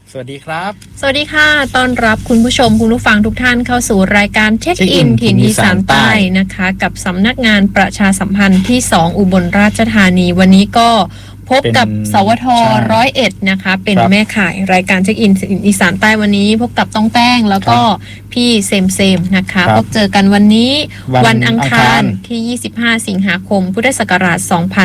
สวัสดีครับสวัสดีค่ะต้อนรับคุณผู้ชมคุณผู้ฟังทุกท่านเข้าสู่รายการเช็คอินถิ่นอีสานใต้นะคะกับสำนักงานประชาสัมพันธ์ที่2อุบลราชธานีวันนี้ก็พบกับสวท101นะคะเป็นแม่ข่ายรายการเช็คอินอีสานใต้วันนี้พบกับต้องแป้งแล้วก็พี่เซมนะคะพบเจอกันวันนี้วันอังคารที่25สิงหาคมพุทธศักราช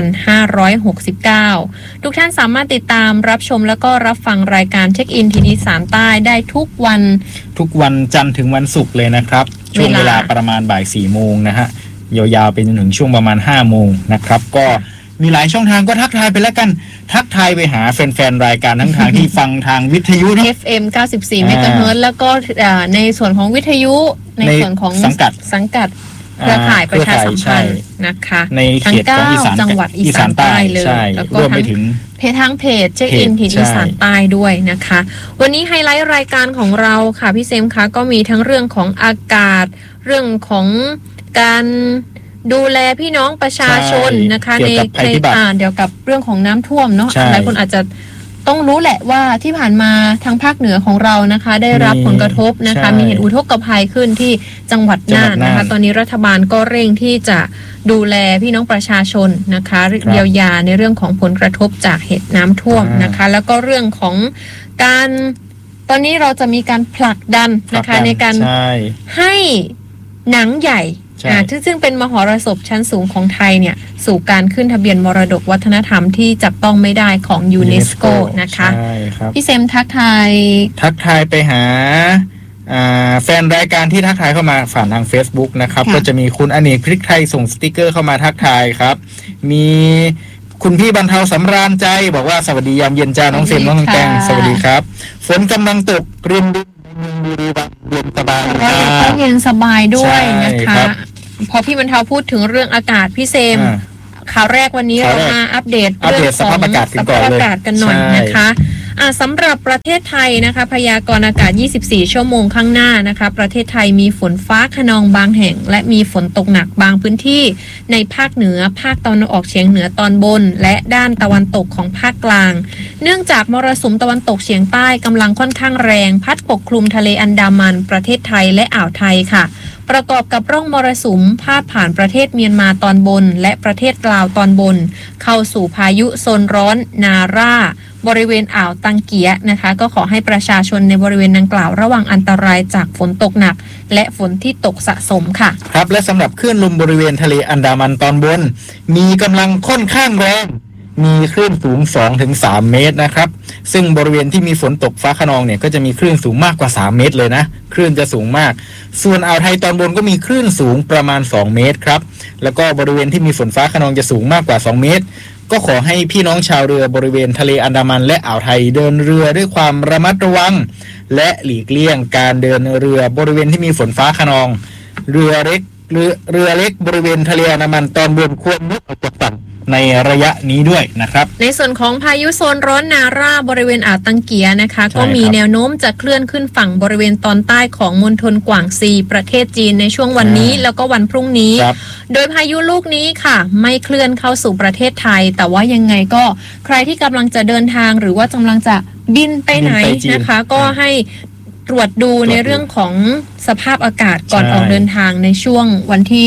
2569ทุกท่านสามารถติดตามรับชมแล้วก็รับฟังรายการเช็คอินถิ่นอีสานใต้ได้ทุกวันจันทร์ถึงวันศุกร์เลยนะครับช่วงเวลาประมาณบ่าย 4 โมงนะฮะยาวๆไปจนถึงช่วงประมาณ 5 โมงนะครับก็มีหลายช่องทางก็ทักทายไปแล้วกันทักทายไปหาแฟนๆรายการทั้งทางที่ฟังทางวิทยุ FM 94 เมกะเฮิรตซ์แล้วก็ในส่วนของวิทยุในส่วนของสังกัดเครือข่ายประชาสัมพันธ์นะคะในเขตของอีสานจังหวัดอีสานใต้เลยแล้วก็ทั้งเพจเช็คอินถิ่นอีสานใต้ด้วยนะคะวันนี้ไฮไลท์รายการของเราค่ะพี่เซมคะก็มีทั้งเรื่องของอากาศเรื่องของการดูแลพี่น้องประชาชนนะคะในเดี๋ยวกับเรื่องของน้ำท่วมเนาะหลายคนอาจจะต้องรู้แหละว่าที่ผ่านมาทางภาคเหนือของเรานะคะได้รับผลกระทบนะคะมีเหตุอุทกภัยขึ้นที่จังหวัดน่านนะคะตอนนี้รัฐบาลก็เร่งที่จะดูแลพี่น้องประชาชนนะคะเยียวยาในเรื่องของผลกระทบจากเหตุน้ำท่วมนะคะแล้วก็เรื่องของการตอนนี้เราจะมีการผลักดันนะคะในการให้หนังใหญ่ซึ่งเป็นมหรสพชั้นสูงของไทยเนี่ยสู่การขึ้นทะเบียนมรดกวัฒนธรรมที่จับต้องไม่ได้ของยูเนสโกนะคะพี่เซมทักทายไปหาแฟนรายการที่ทักทายเข้ามาผ่านทาง Facebook นะครับก็จะมีคุณอเนกพริกไทยส่งสติกเกอร์เข้ามาทักทายครับมีคุณพี่บรรเทาสำราญใจบอกว่าสวัสดียามเย็นจ้าน้องเซมน้องแตงสวัสดีครับฝนกำลังตกริมดินบุรีรัมย์เย็นสบายเย็นสบายด้วยนะคะพอพี่บรรเทาพูดถึงเรื่องอากาศพี่เซมข่าวแรกวันนี้เรามาอัปเดตเรื่องของสภาพอากาศกันหน่อยนะคะสำหรับประเทศไทยนะคะพยากรณ์อากาศ24ชั่วโมงข้างหน้านะคะประเทศไทยมีฝนฟ้าคะนองบางแห่งและมีฝนตกหนักบางพื้นที่ในภาคเหนือภาคตะวันออกเฉียงเหนือตอนบนและด้านตะวันตกของภาคกลางเนื่องจากมรสุมตะวันตกเฉียงใต้กำลังค่อนข้างแรงพัดปกคลุมทะเลอันดามันประเทศไทยและอ่าวไทยค่ะประกอบกับร่องมรสุมพาดผ่านประเทศเมียนมาตอนบนและประเทศลาวตอนบนเข้าสู่พายุโซนร้อนนาร่าบริเวณอ่าวตังเกียนะคะก็ขอให้ประชาชนในบริเวณดังกล่าวระวังอันตรายจากฝนตกหนักและฝนที่ตกสะสมค่ะครับและสำหรับคลื่นลมบริเวณทะเลอันดามันตอนบนมีกำลังค่อนข้างแรงมีคลื่นสูง 2-3 เมตรนะครับซึ่งบริเวณที่มีฝนตกฟ้าคะนองเนี่ยก็จะมีคลื่นสูงมากกว่า3เมตรเลยนะคลื่นจะสูงมากส่วนอ่าวไทยตอนบนก็มีคลื่นสูงประมาณ2เมตรครับแล้วก็บริเวณที่มีฝนฟ้าคะนองจะสูงมากกว่า2เมตรก็ขอให้พี่น้องชาวเรือบริเวณทะเลอันดามันและอ่าวไทยเดินเรือด้วยความระมัดระวังและหลีกเลี่ยงการเดินเรือบริเวณที่มีฝนฟ้าคะนองเรือเล็กบริเวณทะเลอันดามันตอนบนควรงดออกจากฝั่งในระยะนี้ด้วยนะครับในส่วนของพายุโซนร้อนนาร่าบริเวณอ่าวตังเกียนะคะก็มีแนวโน้มจะเคลื่อนขึ้นฝั่งบริเวณตอนใต้ของมณฑลกวางซีประเทศจีนในช่วงวันนี้แล้วก็วันพรุ่งนี้โดยพายุลูกนี้ค่ะไม่เคลื่อนเข้าสู่ประเทศไทยแต่ว่ายังไงก็ใครที่กำลังจะเดินทางหรือว่ากำลังจะบินไปไหนนะคะก็ให้ตรวจดูในเรื่องของสภาพอากาศก่อนออกเดินทางในช่วงวันที่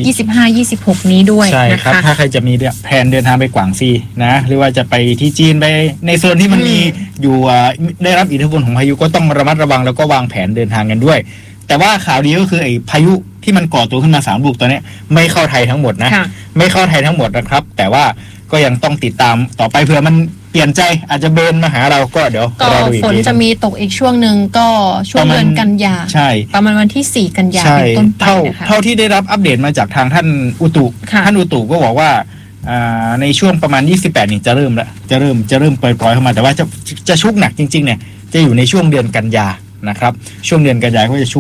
25-26 นี้ด้วยนะคะถ้าใครจะมีแผนเดินทางไปกวางซีนะหรือว่าจะไปที่จีนไปในโซนที่มันมีอยู่ได้รับอิทธิพลของพายุก็ต้องระมัดระวังแล้วก็วางแผนเดินทางกันด้วยแต่ว่าข่าวดีก็คือไอ้พายุที่มันก่อตัวขึ้นมา3ลูกตอนนี้ไม่เข้าไทยทั้งหมดนะไม่เข้าไทยทั้งหมดนะครับแต่ว่าก็ยังต้องติดตามต่อไปเผื่อมันเปลี่ยนใจอาจจะเบนมาหาเราก็เดี๋ยวรอดูอีกทีฝนจะมีตกอีกช่วงหนึ่งก็ช่วงเดือนกันยาประมาณวันที่4กันยาเป็นต้นไปนะคะเท่าที่ได้รับอัปเดตมาจากทางท่านอุตุก็บอกว่าในช่วงประมาณ28นี่จะเริ่มปล่อยเข้ามาแต่ว่าจะชุกหนักจริงๆเนี่ยจะอยู่ในช่วงเดือนกันยานะครับช่วงเดือนกันยาก็จะชุกหนัก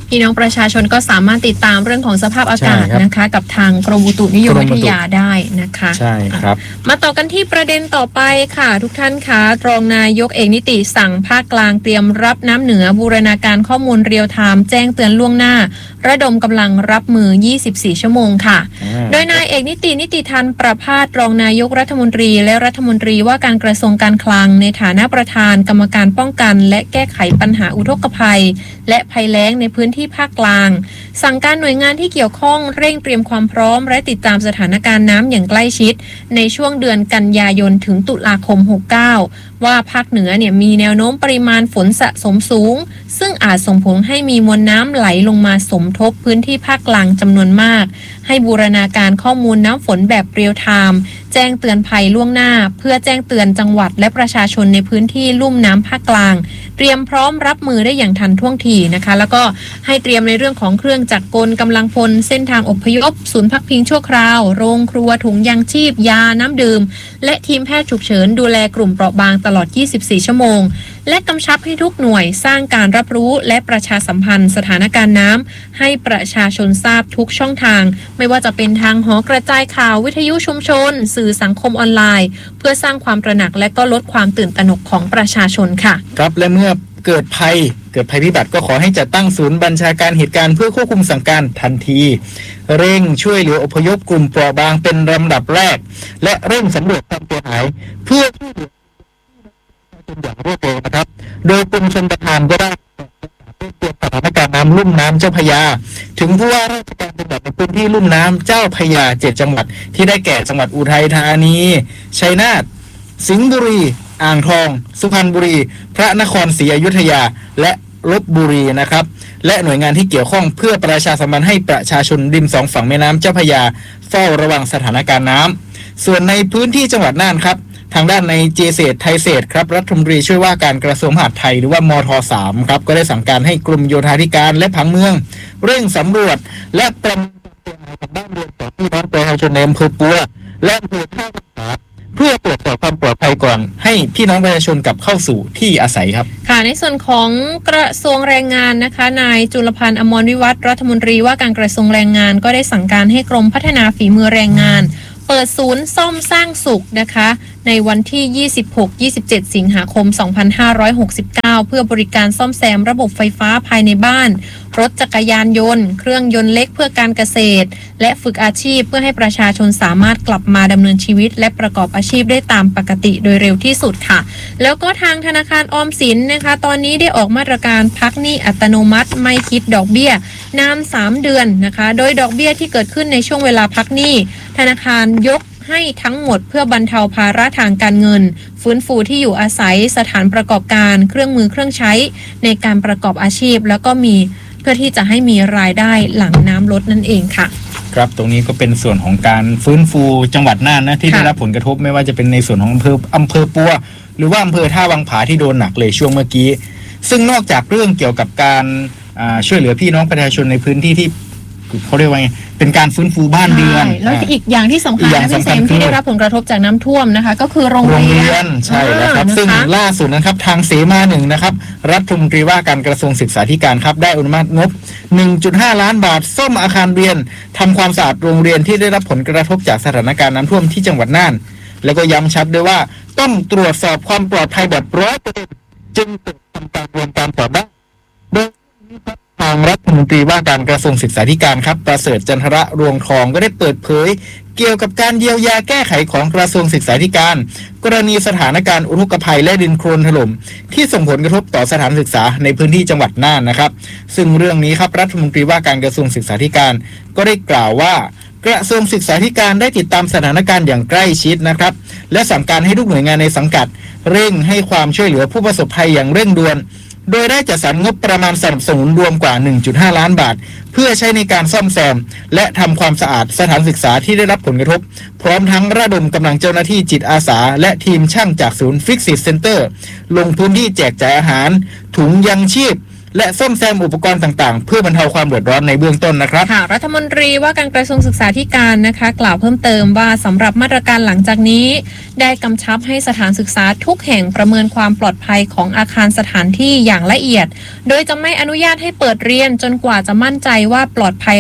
พี่น้องประชาชนก็สามารถติดตามเรื่องของสภาพอากาศนะคะกับทางกรมอุตุนิยมวิทยาได้นะคะใช่ครับมาต่อกันที่ประเด็นต่อไปค่ะทุกท่านคะรองนายกเอกนิติสั่งภาคกลางเตรียมรับน้ำเหนือบูรณาการข้อมูลเรียลไทม์แจ้งเตือนล่วงหน้าระดมกำลังรับมือ24ชั่วโมงค่ะโดยนายเอกนิติทันประภาสรองนายกรัฐมนตรีและรัฐมนตรีว่าการกระทรวงการคลังในฐานะประธานกรรมการป้องกันและแก้ไขปัญหาอุทกภัยและภัยแล้งในพื้นที่ภาคกลางสั่งการหน่วยงานที่เกี่ยวข้องเร่งเตรียมความพร้อมและติดตามสถานการณ์น้ำอย่างใกล้ชิดในช่วงเดือนกันยายนถึงตุลาคม69ว่าภาคเหนือเนี่ยมีแนวโน้มปริมาณฝนสะสมสูงซึ่งอาจส่งผลให้มีมวลน้ำไหลลงมาสมทบพื้นที่ภาคกลางจำนวนมากให้บูรณาการข้อมูลน้ำฝนแบบเรียลไทม์แจ้งเตือนภัยล่วงหน้าเพื่อแจ้งเตือนจังหวัดและประชาชนในพื้นที่ลุ่มน้ำภาคกลางเตรียมพร้อมรับมือได้อย่างทันท่วงทีนะคะแล้วก็ให้เตรียมในเรื่องของเครื่องจักรกลกำลังพลเส้นทางอพยพศูนย์พักพิงชั่วคราวโรงครัวถุงยางชีพยาน้ำดื่มและทีมแพทย์ฉุกเฉินดูแลกลุ่มเปราะบางตลอด24ชั่วโมงและกำชับให้ทุกหน่วยสร้างการรับรู้และประชาสัมพันธ์สถานการณ์น้ำให้ประชาชนทราบทุกช่องทางไม่ว่าจะเป็นทางหอกระจายข่าววิทยุชุมชนสื่อสังคมออนไลน์เพื่อสร้างความตระหนักและก็ลดความตื่นตระหนกของประชาชนค่ะครับและเมื่อเกิดภัยพิบัติก็ขอให้จัดตั้งศูนย์บัญชาการเหตุการณ์เพื่อควบคุมสั่งการทันทีเร่งช่วยเหลืออพยพกลุ่มเปราะบางเป็นลำดับแรกและเร่งสำรวจความเสียหายเพื่อช่วยเหลืออย่างรวดเร็วนะครับโดยกรมชลประทานก็ได้เตือนสถานการณ์น้ำลุ่มน้ำเจ้าพระยาถึงผู้ว่าราชการจังหวัดในพื้นที่ลุ่มน้ำเจ้าพระยา7จังหวัดที่ได้แก่จังหวัดอุทัยธานีชัยนาทสิงห์บุรีอ่างทองสุพรรณบุรีพระนครศรีอยุธยาและลพบุรีนะครับและหน่วยงานที่เกี่ยวข้องเพื่อประชาสัมพันธ์ให้ประชาชนริม2ฝั่งแม่น้ำเจ้าพระยาเฝ้าระวังสถานการณ์น้ำส่วนในพื้นที่จังหวัดน่านครับทางด้านในเจเศษไทยเศษครับรัฐมนตรีช่วยว่าการกระทรวงมหาดไทยหรือว่ามท3ครับก็ได้สั่งการให้กรมโยธาธิการและผังเมืองเร่งสำรวจและประเมินความเสียหายของบ้านเรือนของพี่น้องประชาชนในอำเภอปัวและอำเภอท่าสาเพื่อตรวจสอบความปลอดภัยก่อนให้พี่น้องประชาชนกลับเข้าสู่ที่อาศัยครับค่ะในส่วนของกระทรวงแรงงานนะคะนายจุลพันธ์อมรวิวัฒน์รัฐมนตรีว่าการกระทรวงแรงงานก็ได้สั่งการให้กรมพัฒนาฝีมือแรงงานเปิดศูนย์ซ่อมสร้างสุขนะคะในวันที่ 26-27 สิงหาคม 2569 เพื่อบริการซ่อมแซมระบบไฟฟ้าภายในบ้านรถจักรยานยนต์เครื่องยนต์เล็กเพื่อการเกษตรและฝึกอาชีพเพื่อให้ประชาชนสามารถกลับมาดำเนินชีวิตและประกอบอาชีพได้ตามปกติโดยเร็วที่สุดค่ะแล้วก็ทางธนาคารออมสินนะคะตอนนี้ได้ออกมาตรการพักหนี้อัตโนมัติไม่คิดดอกเบี้ยนาน3เดือนนะคะโดยดอกเบี้ยที่เกิดขึ้นในช่วงเวลาพักหนี้ธนาคารยกให้ทั้งหมดเพื่อบรรเทาภาระทางการเงินฟื้นฟูที่อยู่อาศัยสถานประกอบการเครื่องมือเครื่องใช้ในการประกอบอาชีพแล้วก็มีเพื่อที่จะให้มีรายได้หลังน้ำลดนั่นเองค่ะครับตรงนี้ก็เป็นส่วนของการฟื้นฟูจังหวัดน่านนะที่ได้รับผลกระทบไม่ว่าจะเป็นในส่วนของอำเภอปัวหรือว่าอำเภอท่าวังผาที่โดนหนักเลยช่วงเมื่อกี้ซึ่งนอกจากเรื่องเกี่ยวกับการช่วยเหลือพี่น้องประชาชนในพื้นที่ที่เขาเรียกว่าไงเป็นการฟื้นฟูบ้านเรือนแล้วอีกอย่างที่สำคัญนะพี่เซมที่ได้รับผลกระทบจากน้ำท่วมนะคะก็คือโรงเรียนใช่แล้วครับซึ่งล่าสุดนะครับทางเสมา1นะครับรัฐมนตรีว่าการกระทรวงศึกษาธิการครับได้อนุมัติงบ 1.5 ล้านบาทซ่อมอาคารเรียนทำความสะอาดโรงเรียนที่ได้รับผลกระทบจากสถานการณ์น้ำท่วมที่จังหวัดน่านแล้วก็ย้ำชัดด้วยว่าต้องตรวจสอบความปลอดภัยแบบ100%จึงทำการเรียนการสอบได้โดยทางรัฐมนตรีว่าการกระทรวงศึกษาธิการครับประเสริฐจันทระรวงทองก็ได้เปิดเผยเกี่ยวกับการเยียวยาแก้ไขของกระทรวงศึกษาธิการกรณีสถานการณ์อุทกภัยและดินโคลนถล่มที่ส่งผลกระทบต่อสถานศึกษาในพื้นที่จังหวัดน่านนะครับซึ่งเรื่องนี้ครับรัฐมนตรีว่าการกระทรวงศึกษาธิการก็ได้กล่าวว่ากระทรวงศึกษาธิการได้ติดตามสถานการณ์อย่างใกล้ชิดนะครับและสั่งการให้ทุกหน่วยงานในสังกัดเร่งให้ความช่วยเหลือผู้ประสบภัยอย่างเร่งด่วนโดยได้จัดสรรงบประมาณสนับสนุนรวมกว่า 1.5 ล้านบาทเพื่อใช้ในการซ่อมแซมและทำความสะอาดสถานศึกษาที่ได้รับผลกระทบพร้อมทั้งระดมกำลังเจ้าหน้าที่จิตอาสาและทีมช่างจากศูนย์ฟิกซิตเซ็นเตอร์ลงพื้นที่แจกจ่ายอาหารถุงยังชีพและซ่อมแซมอุปกรณ์ต่างๆเพื่อบรรเทาความเดือดร้อนในเบื้องต้นนะครับค่ะรัฐมนตรีว่าการกระทรวงศึกษาธิการนะคะกล่าวเพิ่มเติมว่าสำหรับมาตรการหลังจากนี้ได้กำชับให้สถานศึกษาทุกแห่งประเมินความปลอดภัยของอาคารสถานที่อย่างละเอียดโดยจะไม่อนุญาตให้เปิดเรียนจนกว่าจะมั่นใจว่าปลอดภัย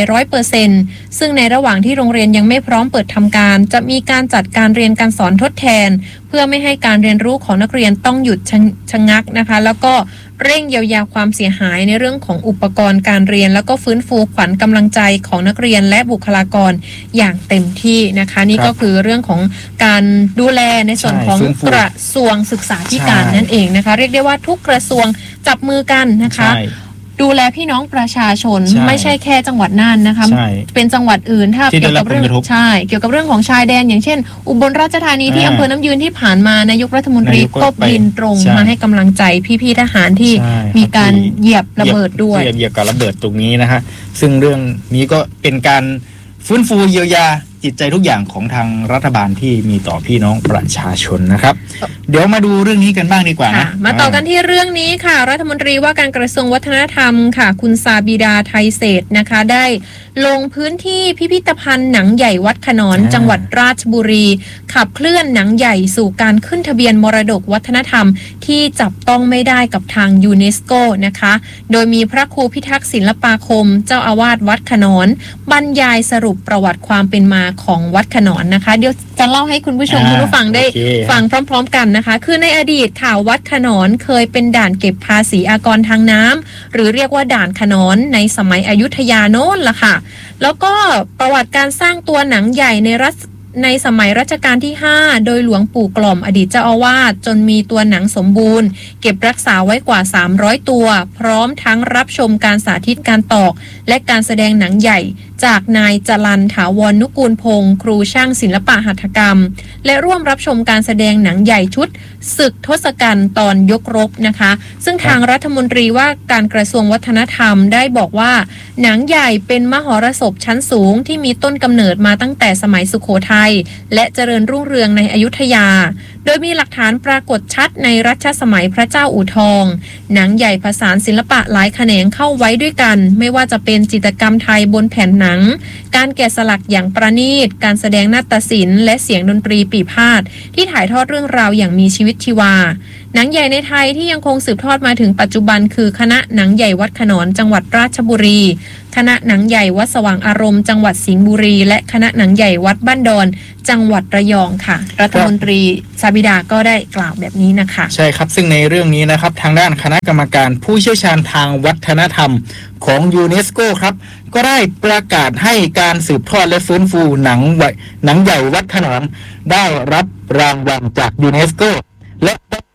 100% ซึ่งในระหว่างที่โรงเรียนยังไม่พร้อมเปิดทำการจะมีการจัดการเรียนการสอนทดแทนเพื่อไม่ให้การเรียนรู้ของนักเรียนต้องหยุดชะงักนะคะแล้วก็เร่งเยียวยาความเสียหายในเรื่องของอุปกรณ์การเรียนแล้วก็ฟื้นฟูขวัญกำลังใจของนักเรียนและบุคลากรอย่างเต็มที่นะคะนี่ก็คือเรื่องของการดูแลในส่วนของกระทรวงศึกษาธิการนั่นเองนะคะเรียกได้ว่าทุกกระทรวงจับมือกันนะคะดูแลพี่น้องประชาชนไม่ใช่แค่จังหวัดน่านนะคะเป็นจังหวัดอื่นถ้าเกี่ยวกับเรื่องเกี่ยวกับเรื่องของชายแดนอย่างเช่นอุบลราชธานีที่อำเภอน้ำยืนที่ผ่านมานายกรัฐมนตรีก็บินตรงมาให้กำลังใจพี่ๆทหารที่มีการเหยียบระเบิดด้วยเหยียบกับระเบิดตรงนี้นะฮะซึ่งเรื่องนี้ก็เป็นการฟื้นฟูเยียวยาจิตใจทุกอย่างของทางรัฐบาลที่มีต่อพี่น้องประชาชนนะครับเดี๋ยวมาดูเรื่องนี้กันบ้างดีกว่านะมาต่อกันที่เรื่องนี้ค่ะรัฐมนตรีว่าการกระทรวงวัฒนธรรมค่ะคุณซาบิดาไทยเศรษฐ์นะคะได้ลงพื้นที่พิพิธภัณฑ์หนังใหญ่วัดขนอนจังหวัดราชบุรีขับเคลื่อนหนังใหญ่สู่การขึ้นทะเบียนมรดกวัฒนธรรมที่จับต้องไม่ได้กับทางยูเนสโกนะคะโดยมีพระครูพิทักษ์ศิลปาคมเจ้าอาวาสวัดขนอนบรรยายสรุปประวัติความเป็นมาของวัดขนอนนะคะเดี๋ยวจะเล่าให้คุณผู้ชมคุณผู้ฟังได้ฟังพร้อมๆกันนะคะคือในอดีตค่ะวัดขนอนเคยเป็นด่านเก็บภาษีอากรทางน้ำหรือเรียกว่าด่านขนอนในสมัยอยุธยาโน้นล่ะค่ะแล้วก็ประวัติการสร้างตัวหนังใหญ่ในสมัยรัชกาลที่ 5 โดยหลวงปู่กล่อมอดีตเจ้าอาวาสจนมีตัวหนังสมบูรณ์เก็บรักษาไว้กว่า300ตัวพร้อมทั้งรับชมการสาธิตการตอกและการแสดงหนังใหญ่จากนายจรัญถาวรนุกูลพงศ์ครูช่างศิลปะหัตถกรรมและร่วมรับชมการแสดงหนังใหญ่ชุดศึกทศกัณฐ์ตอนยกรบนะคะซึ่งทางรัฐมนตรีว่าการกระทรวงวัฒนธรรมได้บอกว่าหนังใหญ่เป็นมหรสพชั้นสูงที่มีต้นกำเนิดมาตั้งแต่สมัยสุโขทัยและเจริญรุ่งเรืองในอยุธยาโดยมีหลักฐานปรากฏชัดในรัชสมัยพระเจ้าอู่ทองหนังใหญ่ผสานศิลปะหลายแขนงเข้าไว้ด้วยกันไม่ว่าจะเป็นจิตรกรรมไทยบนแผ่นหนังการแกะสลักอย่างประณีตการแสดงนาฏศิลป์และเสียงดนตรีปีพาทย์ที่ถ่ายทอดเรื่องราวอย่างมีชีวิตชีวาหนังใหญ่ในไทยที่ยังคงสืบทอดมาถึงปัจจุบันคือคณะหนังใหญ่วัดขนอนจังหวัดราชบุรีคณะหนังใหญ่วัดสว่างอารมณ์จังหวัดสิงห์บุรีและคณะหนังใหญ่วัดบ้านดอนจังหวัดระยองค่ะรัฐมนตรีซาบิดาก็ได้กล่าวแบบนี้นะคะใช่ครับซึ่งในเรื่องนี้นะครับทางด้านคณะกรรมการผู้เชี่ยวชาญทางวัฒนธรรมของยูเนสโกครับก็ได้ประกาศให้การสืบทอดและฟื้นฟูหนังใหญ่วัดขนอนได้รับรางวัลจากยูเนสโกและ